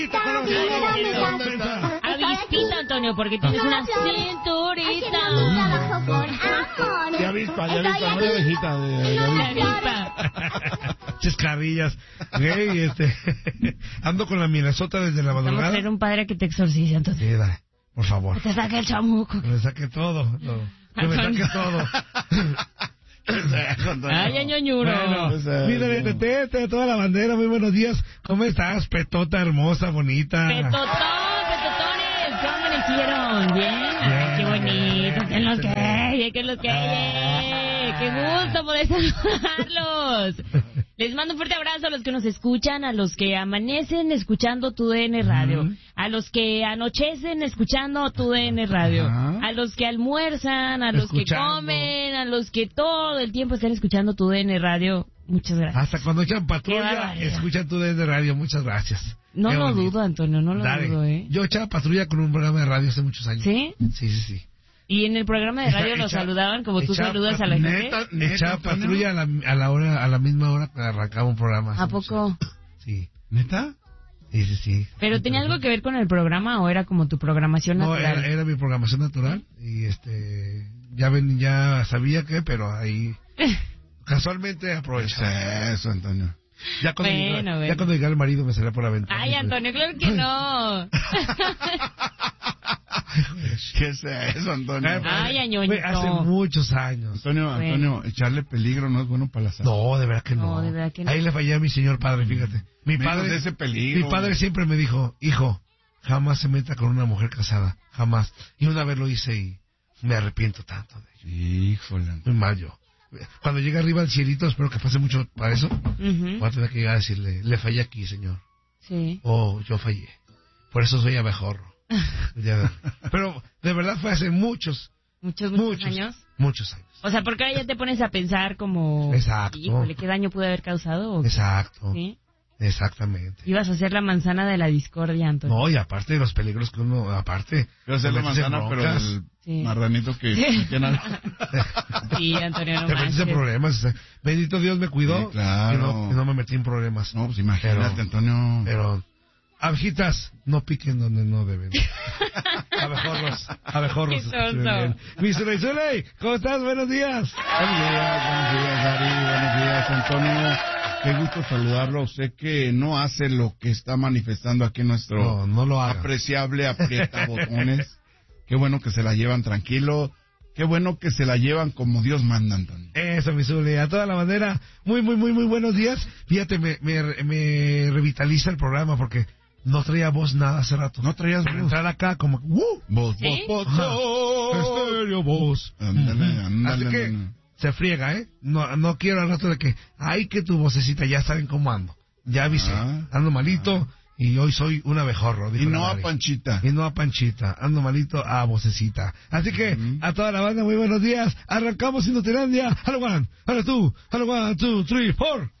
Avispita, Antonio, porque tienes una cinturita. De avispa, no de abejita, de avispa. Chescarrillas. Güey, ando con la Minnesota desde la madrugada. Vamos a tener un padre que te exorcice, Antonio. Sí, dale, por favor. Que te saque el chamuco. Que me saque todo. Que me saque todo. Ay, añoñuro. Bueno, mira, de toda la bandera, muy buenos días. ¿Cómo estás, Petota hermosa, bonita? Petotones, ¿cómo amanecieron? Bien. Ay, qué bonito. ¿Qué es lo que hay? ¿Qué es lo que hay? Qué gusto poder saludarlos. Les mando un fuerte abrazo a los que nos escuchan, a los que amanecen escuchando tu DN Radio, a los que anochecen escuchando tu DN Radio, a los que almuerzan, a los que comen, a los que todo el tiempo están escuchando tu DN Radio. Muchas gracias. Hasta cuando echan patrulla, escuchan tu DN Radio. Muchas gracias. No lo dudo, Antonio, no lo dudo, Yo echaba patrulla con un programa de radio hace muchos años. ¿Sí? Sí. ¿Y en el programa de radio los saludaban como tú saludas a la gente? Echaba patrulla a la misma hora que arrancaba un programa. ¿A poco? Sí. ¿Neta? Sí. ¿Pero tenía algo que ver con el programa o era como tu programación natural? No, era mi programación natural y ya sabía que, pero ahí casualmente aproveché. Eso, Antonio. Ya cuando llegara el marido me salía por la ventana. Ay, Antonio, claro que no. ¿Qué es eso, Antonio? Ay, añoñito. Hace muchos años. Antonio, echarle peligro no es bueno para la salud. No, de verdad que no. Ahí le fallé a mi señor padre, fíjate. Mi padre siempre me dijo, hijo, jamás se meta con una mujer casada, jamás. Y una vez lo hice y me arrepiento tanto de ello. Híjole. Muy mal yo. Cuando llegue arriba al cielito, espero que pase mucho para eso. Voy a tener que llegar a decirle, le fallé aquí, señor. Sí. Yo fallé. Por eso soy abejorro. Pero de verdad fue hace muchos años. Muchos años. O sea, porque ahora ya te pones a pensar como... Exacto. Híjole, ¿qué daño pude haber causado? ¿O exacto. ¿Sí? Exactamente. Ibas a ser la manzana de la discordia, Antonio. No, y aparte de los peligros que uno... Quiero ser la manzana, pero el marranito que... Sí, Antonio, no te metiste en problemas. Bendito Dios me cuidó. Sí, claro. Y no me metí en problemas. No, pues imagínate, Antonio. Pero... abejitas, no piquen donde no deben. Abejorros. Mi Zuley, ¿cómo estás? Buenos días. Buenos días, Ari. Buenos días, Antonio. Qué gusto saludarlo. Sé que no hace lo que está manifestando aquí nuestro no lo haga. Apreciable aprieta botones. Qué bueno que se la llevan tranquilo. Qué bueno que se la llevan como Dios manda, Antonio. Eso, mi Zuley. A toda la bandera, muy buenos días. Fíjate, me revitaliza el programa porque... no traía voz nada hace rato. No traías voz. Entrar acá como... voz. Estéreo voz. Ándale. Así que se friega, ¿eh? No quiero al rato de que... ay, que tu vocecita, ya saben cómo ando. Ya avisé. Ando malito y hoy soy un abejorro. Y no a Panchita. Ando malito a vocecita. Así que, a toda la banda, muy buenos días. Arrancamos Inutilandia. Hello one, hello two, 3, 4.